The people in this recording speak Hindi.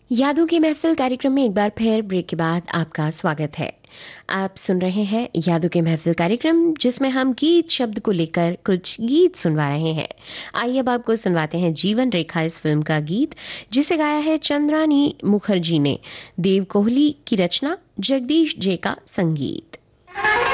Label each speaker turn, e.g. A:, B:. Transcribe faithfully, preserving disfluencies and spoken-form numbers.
A: यादों की महफिल कार्यक्रम में एक बार फिर ब्रेक के बाद आपका स्वागत है। आप सुन रहे हैं यादों की महफिल कार्यक्रम, जिसमें हम गीत शब्द को लेकर कुछ गीत सुनवा रहे हैं। आइए अब आपको सुनवाते हैं जीवन रेखा इस फिल्म का गीत, जिसे गाया है चंद्रानी मुखर्जी ने। देव कोहली की रचना, जगदीश जे का संगीत।